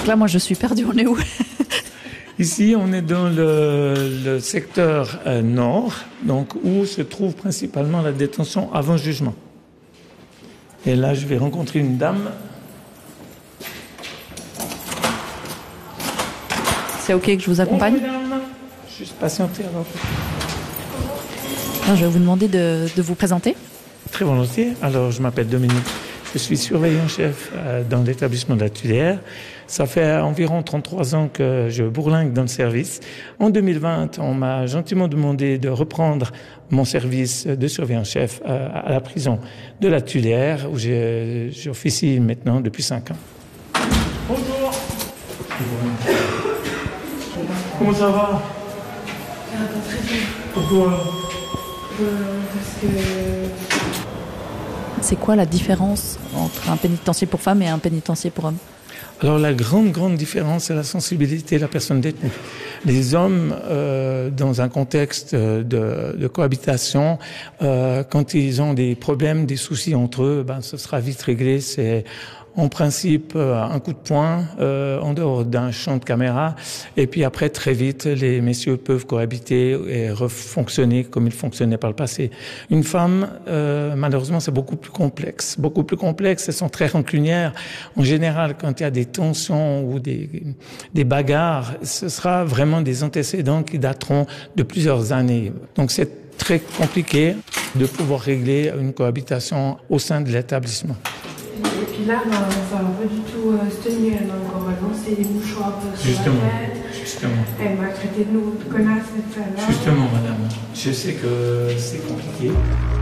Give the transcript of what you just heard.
Donc là, moi, je suis perdue. On est où? Ici, on est dans le secteur nord, donc où se trouve principalement la détention avant jugement. Et là, je vais rencontrer une dame. C'est OK que je vous accompagne? Bonjour, madame. Juste patienter alors. Non, je vais vous demander de vous présenter. Très volontiers. Alors, je m'appelle Dominique. Je suis surveillant-chef dans l'établissement de la Tuilière. Ça fait environ 33 ans que je bourlingue dans le service. En 2020, on m'a gentiment demandé de reprendre mon service de surveillant-chef à la prison de la Tuilière, où j'officie maintenant depuis 5 ans. Bonjour. Comment ça va? Ça va pas très bien. Pourquoi? Parce que... C'est quoi la différence entre un pénitencier pour femmes et un pénitencier pour hommes? Alors la grande différence, c'est la sensibilité de la personne détenue. Les hommes, dans un contexte de cohabitation, quand ils ont des problèmes, des soucis entre eux, ce sera vite réglé. C'est en principe un coup de poing en dehors d'un champ de caméra, et puis après très vite les messieurs peuvent cohabiter et refonctionner comme ils fonctionnaient par le passé. Une femme, malheureusement, c'est beaucoup plus complexe. Elles sont très rancunières. En général, quand il y a des tensions ou des bagarres, ce sera vraiment des antécédents qui dateront de plusieurs années. Donc c'est très compliqué de pouvoir régler une cohabitation au sein de l'établissement. Et puis là, ça va pas du tout se tenir. Donc on va lancer des mouchoirs sur la tête. Justement. Elle m'a traité de nous de connasses et de ça là. Justement, madame. Je sais que c'est compliqué.